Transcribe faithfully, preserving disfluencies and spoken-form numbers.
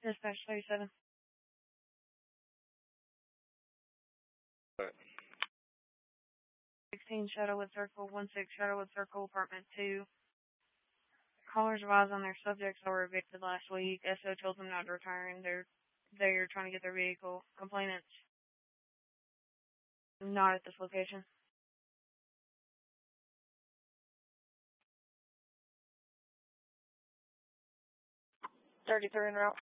Dispatch thirty-seven. What? sixteen Shadowwood Circle, one six Shadowwood Circle, apartment two. Callers advised on their subjects that were evicted last week. S O told them not to return. They're they're trying to get their vehicle. Complainants not at this location. thirty-three en route.